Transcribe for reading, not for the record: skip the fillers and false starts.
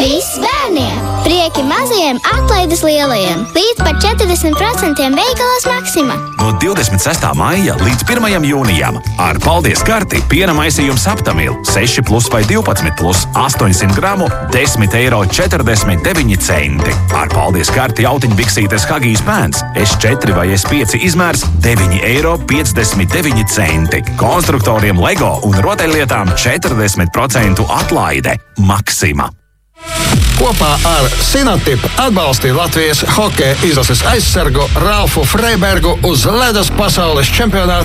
Viss bērniem! Prieki mazajiem, atlaides lielajiem. Līdz pat 40% veikalos Maksima. No 26. maija līdz 1. jūnijam ar Paldies karti piena maisījums Aptamil 6+ vai 12+, 800 gramu, 10,49 €. Ar Paldies karti jautiņbiksītes Hagijs bērns S4 vai S5 izmērs 9,59 €. Konstruktoriem Lego un rotaļlietām 40% atlaide. Maksima. Kopā ar Sinatip atbalstīja Latvijas hokeja izlases aizsargu Ralfu Freibergu uz ledus pasaules čempionāta